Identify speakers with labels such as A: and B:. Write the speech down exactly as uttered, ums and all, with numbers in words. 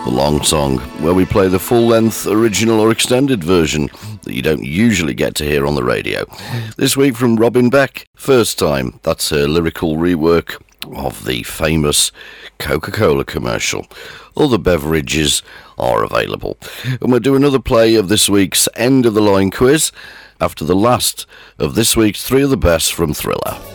A: The Long Song, where we play the full-length, original or extended version that you don't usually get to hear on the radio. This week from Robin Beck, First Time. That's her lyrical rework of the famous Coca-Cola commercial. Other beverages are available. And we'll do another play of this week's End of the Line quiz after the last of this week's Three of the Best from Thriller.